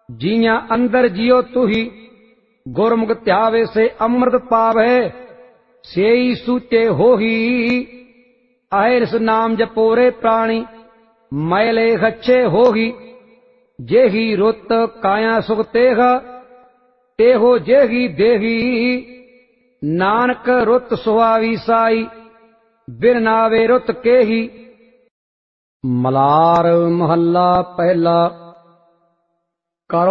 जिया अंदर जियो तुही, गुरमुख ध्यावे से अमृत पावे, सेई सूचे होही। अहिर्स नाम जपोरे प्राणी, मैले अच्छे होही। जेही रुत काया सुख तेहा, तेहो जेही देही। नानक रुत सुहावी साई, बिन नावे रुत केही। मलार महला पहला।